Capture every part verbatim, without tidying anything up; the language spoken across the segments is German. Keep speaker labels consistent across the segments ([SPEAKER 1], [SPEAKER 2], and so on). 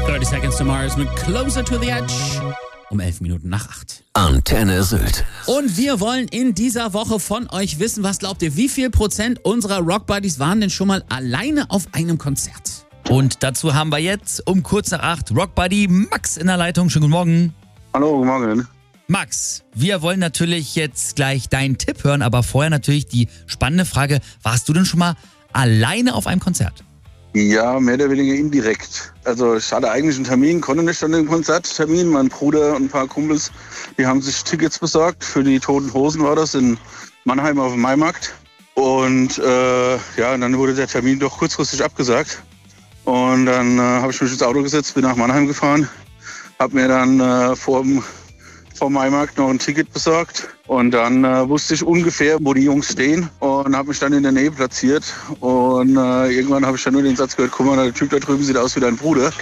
[SPEAKER 1] thirty Seconds to Mars mit Closer to the Edge um elf Minuten nach acht.
[SPEAKER 2] Antenne Sylt.
[SPEAKER 1] Und wir wollen in dieser Woche von euch wissen, was glaubt ihr, wie viel Prozent unserer Rockbuddies waren denn schon mal alleine auf einem Konzert?
[SPEAKER 3] Und dazu haben wir jetzt um kurz nach acht Rockbuddy Max in der Leitung. Schönen guten Morgen.
[SPEAKER 4] Hallo, guten Morgen.
[SPEAKER 3] Max, wir wollen natürlich jetzt gleich deinen Tipp hören, aber vorher natürlich die spannende Frage, warst du denn schon mal alleine auf einem Konzert?
[SPEAKER 4] Ja, mehr oder weniger indirekt. Also ich hatte eigentlich einen Termin, konnte nicht an den Konzerttermin. Mein Bruder und ein paar Kumpels, die haben sich Tickets besorgt. Für die Toten Hosen war das in Mannheim auf dem Maimarkt. Und äh, ja, und dann wurde der Termin doch kurzfristig abgesagt. Und dann äh, habe ich mich ins Auto gesetzt, bin nach Mannheim gefahren, habe mir dann äh, vor dem vom Maimarkt noch ein Ticket besorgt und dann äh, wusste ich ungefähr, wo die Jungs stehen und habe mich dann in der Nähe platziert und äh, irgendwann habe ich dann nur den Satz gehört, guck mal, der Typ da drüben sieht aus wie dein Bruder.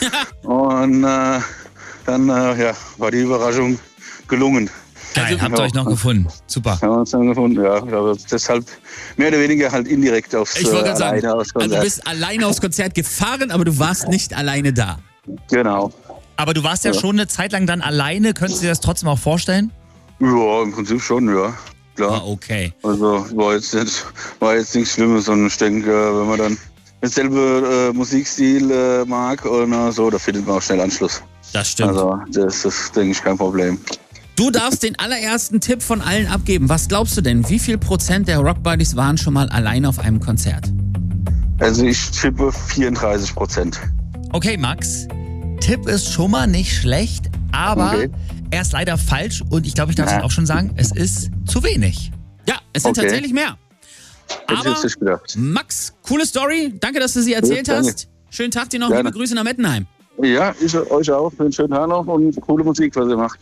[SPEAKER 4] Und äh, dann äh, ja, war die Überraschung gelungen.
[SPEAKER 3] Geil,
[SPEAKER 1] Also,
[SPEAKER 3] habt ihr euch noch gefunden. Super.
[SPEAKER 4] Haben wir uns dann gefunden, ja. Aber deshalb mehr oder weniger halt indirekt aufs
[SPEAKER 1] Ich wollte
[SPEAKER 4] äh,
[SPEAKER 1] gerade
[SPEAKER 4] alleine
[SPEAKER 1] sagen,
[SPEAKER 4] aufs
[SPEAKER 1] also du
[SPEAKER 4] Konzert.
[SPEAKER 1] bist alleine aufs Konzert gefahren, aber du warst nicht alleine da.
[SPEAKER 4] Genau.
[SPEAKER 3] Aber du warst ja,
[SPEAKER 4] Ja.
[SPEAKER 3] schon eine Zeit lang dann alleine. Könntest du dir das trotzdem auch vorstellen?
[SPEAKER 4] Ja, im Prinzip schon, ja. Klar.
[SPEAKER 1] Ah, okay.
[SPEAKER 4] Also war jetzt, nicht, war jetzt nichts Schlimmes und ich denke, wenn man dann denselbe äh, Musikstil äh, mag und äh, so, da findet man auch schnell Anschluss.
[SPEAKER 1] Das stimmt.
[SPEAKER 4] Also das ist, denke ich, kein Problem.
[SPEAKER 1] Du darfst den allerersten Tipp von allen abgeben. Was glaubst du denn? Wie viel Prozent der Rockbuddies waren schon mal alleine auf einem Konzert?
[SPEAKER 4] Also ich tippe vierunddreißig Prozent.
[SPEAKER 3] Okay, Max. Tipp ist schon mal nicht schlecht, aber
[SPEAKER 4] Okay.
[SPEAKER 3] er ist leider falsch und ich glaube, ich darf es
[SPEAKER 4] Ja.
[SPEAKER 3] auch schon sagen, es ist zu wenig.
[SPEAKER 1] Ja, es sind
[SPEAKER 4] Okay.
[SPEAKER 1] tatsächlich mehr.
[SPEAKER 4] Hätte ich
[SPEAKER 1] Aber
[SPEAKER 4] jetzt nicht gedacht.
[SPEAKER 1] Max, coole Story. Danke, dass du sie erzählt
[SPEAKER 4] Ja, danke.
[SPEAKER 1] hast. Schönen Tag dir noch.
[SPEAKER 4] Gerne.
[SPEAKER 1] Liebe Grüße nach Mettenheim.
[SPEAKER 4] Ja, ich euch auch. Einen schönen Tag noch und coole Musik, was ihr macht.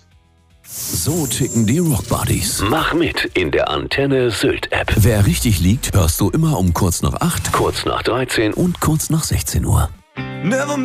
[SPEAKER 2] So ticken die Rockbuddies.
[SPEAKER 5] Mach mit in der Antenne Sylt App.
[SPEAKER 2] Wer richtig liegt, hörst du immer um kurz nach acht
[SPEAKER 5] Kurz nach dreizehn
[SPEAKER 2] und kurz nach sechzehn Uhr.